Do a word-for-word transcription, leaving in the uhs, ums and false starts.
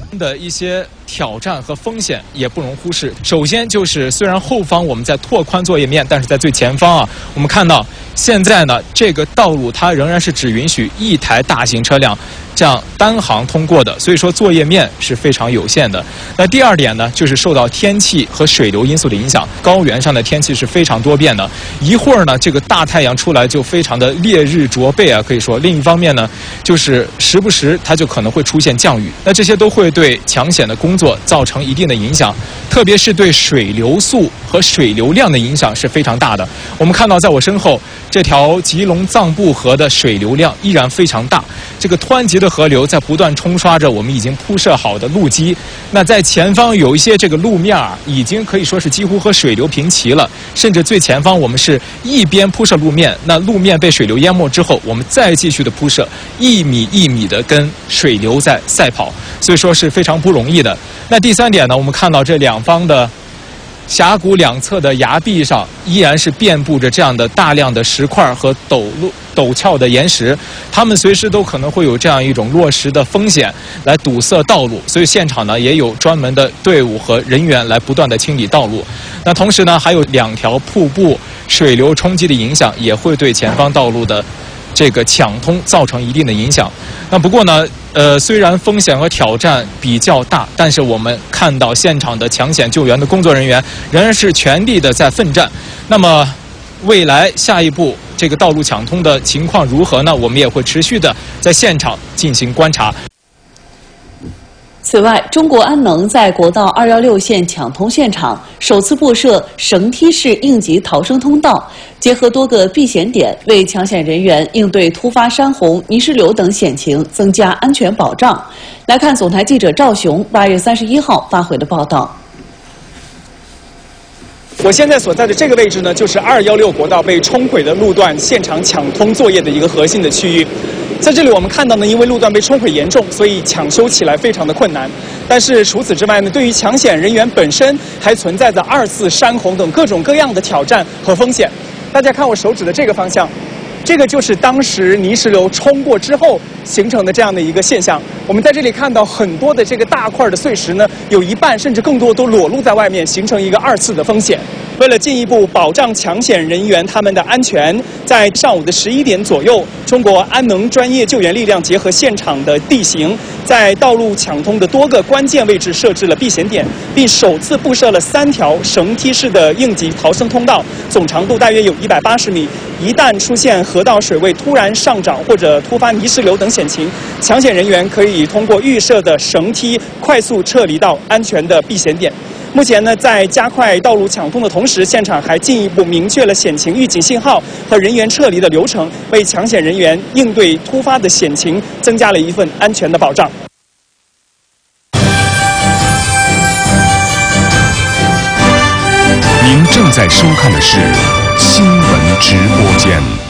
的一些挑战和风险也不容忽视。首先就是虽然后方我们在拓宽作业面，但是在最前方啊，我们看到现在呢这个道路它仍然是只允许一台大型车辆这样单行通过的，所以说作业面是非常有限的。那第二点呢，就是受到天气和水流因素的影响，高原上的天气是非常多变的，一会儿呢这个大太阳出来就非常的烈日灼背啊，可以说。另一方面呢，就是时不时它就可能会出现降雨，那这些都会对抢险的工作造成一定的影响，特别是对水流速和水流量的影响是非常大的。我们看到在我身后这条吉隆藏布河的水流量依然非常大，这个湍急的河流在不断冲刷着我们已经铺设好的路基，那在前方有一些这个路面啊，已经可以说是几乎和水流平齐了，甚至最前方我们是一边铺设路面，那路面被水流淹没之后，我们再继续的铺设，一米一米的跟水流在赛跑，所以说是非常不容易的。那第三点呢，我们看到这两方的峡谷两侧的崖壁上依然是遍布着这样的大量的石块和陡路陡峭的岩石，它们随时都可能会有这样一种落石的风险来堵塞道路，所以现场呢也有专门的队伍和人员来不断的清理道路。那同时呢，还有两条瀑布水流冲击的影响，也会对前方道路的这个抢通造成一定的影响。那不过呢，呃，虽然风险和挑战比较大，但是我们看到现场的抢险救援的工作人员仍然是全力的在奋战。那么，未来下一步这个道路抢通的情况如何呢？我们也会持续的在现场进行观察。 此外，中国安能在国道二一六线抢通现场首次布设绳梯式应急逃生通道，结合多个避险点，为抢险人员应对突发山洪、泥石流等险情增加安全保障。来看总台记者赵雄八月三十一号发回的报道。 我现在所在的这个位置呢，就是二一六国道被冲毁的路段现场抢通作业的一个核心的区域。在这里我们看到呢，因为路段被冲毁严重，所以抢修起来非常的困难。但是除此之外呢，对于抢险人员本身还存在着二次山洪等各种各样的挑战和风险。大家看我手指的这个方向，这个就是当时泥石流冲过之后形成的这样的一个现象。我们在这里看到很多的这个大块的碎石呢，有一半甚至更多都裸露在外面，形成一个二次的风险。为了进一步保障抢险人员他们的安全，在上午的十一点左右，中国安能专业救援力量结合现场的地形，在道路抢通的多个关键位置设置了避险点，并首次布设了三条绳梯式的应急逃生通道，总长度大约有一百八十米。一旦出现河道水位突然上涨或者突发泥石流等险情，抢险人员可以通过预设的绳梯快速撤离到安全的避险点。目前呢，在加快道路抢通的同时，现场还进一步明确了险情预警信号和人员撤离的流程，为抢险人员应对突发的险情增加了一份安全的保障。 您正在收看的是新闻直播间。